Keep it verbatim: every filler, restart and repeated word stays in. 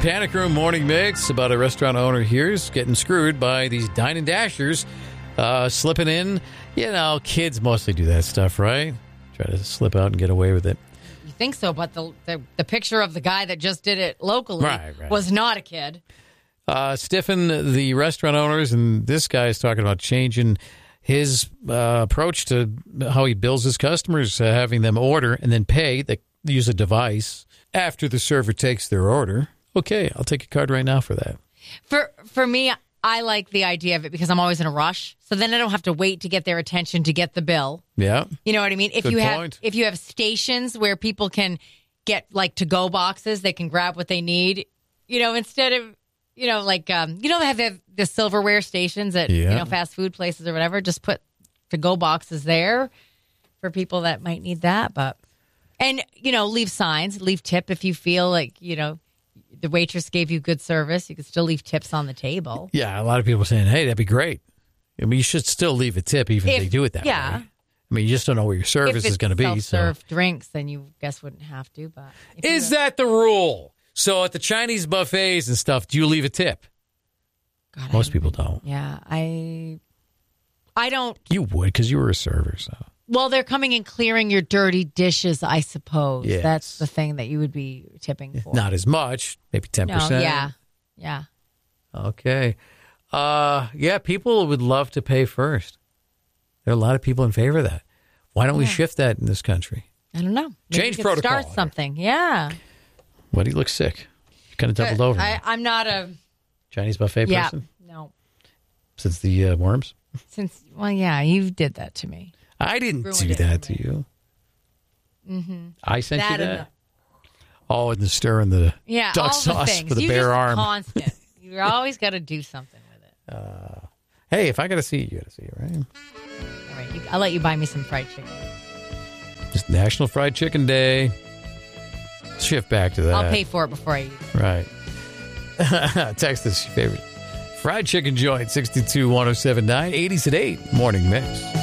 Panic Room Morning Mix about a restaurant owner here's getting screwed by these dine and dashers uh, slipping in. You know, kids mostly do that stuff, right? Try to slip out and get away with it. You think so, but the the, the picture of the guy that just did it locally right, right. was not a kid. Uh, stiffen the restaurant owners, and this guy is talking about changing his uh, approach to how he bills his customers, uh, having them order and then pay. They use a device after the server takes their order. Okay, I'll take a card right now for that. For for me, I like the idea of it because I'm always in a rush. So then I don't have to wait to get their attention to get the bill. Yeah. You know what I mean? If Good you point. have if you have stations where people can get like to-go boxes, they can grab what they need, you know, instead of, you know, like, um, you know, they have the, the silverware stations at, Yeah. you know, fast food places or whatever. Just put to-go boxes there for people that might need that. But, and, you know, leave signs, leave tip if you feel like, you know, the waitress gave you good service. You could still leave tips on the table. Yeah, a lot of people are saying, hey, that'd be great. I mean, you should still leave a tip even if, If- they do it that yeah. way. I mean, you just don't know what your service if is going to be. So. self-serve drinks, then you guess wouldn't have to. But if Is you, that the rule? So at the Chinese buffets and stuff, do you leave a tip? God, Most I- people don't. Yeah, I, I don't. You would because you were a server. So Well, they're coming and clearing your dirty dishes, I suppose. Yes. That's the thing that you would be tipping for. not as much, maybe ten No, percent. yeah, yeah. Okay. Uh, yeah, people would love to pay first. There are a lot of people in favor of that. Why don't we shift that in this country? I don't know. Maybe Change we could protocol. Start something. Yeah. What, he looks sick. You kind of doubled over. I, I'm not a. Chinese buffet Yeah. person No. since the uh, worms. Since well, yeah, you did that to me. I didn't Ruined do it that for to you. Mm-hmm. I sent That you and that. Oh, and the stir in the Yeah, duck all sauce the things. with a you bare just arm. Constant. You always got to do something with it. Hey, if I got to see it, you got to see it, right? All right, you, I'll let you buy me some fried chicken. It's National Fried Chicken Day. Shift back to that. I'll pay for it before I eat it. Right. Text us your favorite fried chicken joint, six two two, one oh seven nine, eighties at eight, Morning Mix.